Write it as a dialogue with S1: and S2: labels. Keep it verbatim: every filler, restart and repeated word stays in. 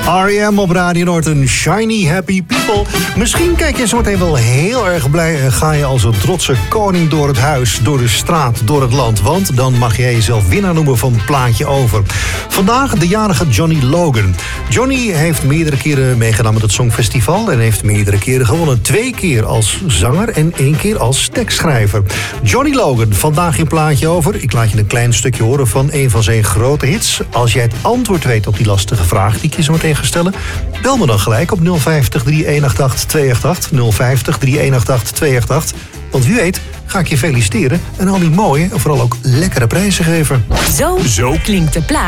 S1: R E M op Radio Noord, een shiny happy people. Misschien kijk je zo meteen wel heel erg blij en ga je als een trotse koning door het huis, door de straat, door het land. Want dan mag jij jezelf winnaar noemen van Plaatje Over. Vandaag de jarige Johnny Logan. Johnny heeft meerdere keren meegedaan met het Songfestival en heeft meerdere keren gewonnen. Twee keer als zanger en één keer als tekstschrijver. Johnny Logan, vandaag in Plaatje Over. Ik laat je een klein stukje horen van een van zijn grote hits. Als jij het antwoord weet op die lastige vraag die ik je zo meteen ga stellen, bel me dan gelijk op nul vijftig, drie een acht acht, twee acht acht. nul vijftig, drie een acht acht, twee acht acht. Want wie weet ga ik je feliciteren en al die mooie en vooral ook lekkere prijzen geven.
S2: Zo, Zo. klinkt de plaat